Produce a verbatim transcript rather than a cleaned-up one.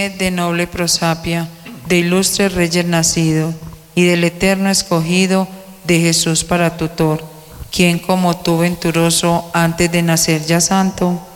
de noble prosapia, de ilustres reyes nacido, y del eterno escogido de Jesús para tutor, quien como tú venturoso antes de nacer ya santo,